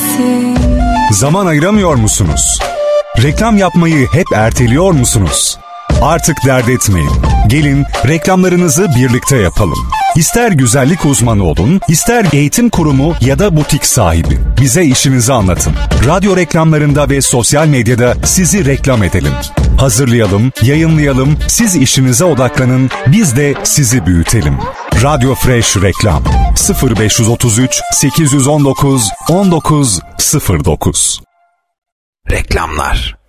gibisin. Zaman ayıramıyor musunuz? Reklam yapmayı hep erteliyor musunuz? Artık dert etmeyin. Gelin reklamlarınızı birlikte yapalım. İster güzellik uzmanı olun, ister eğitim kurumu ya da butik sahibi. Bize işinizi anlatın. Radyo reklamlarında ve sosyal medyada sizi reklam edelim. Hazırlayalım, yayınlayalım, siz işinize odaklanın, biz de sizi büyütelim. Radyo Fresh Reklam 0533 819 1909. Reklamlar.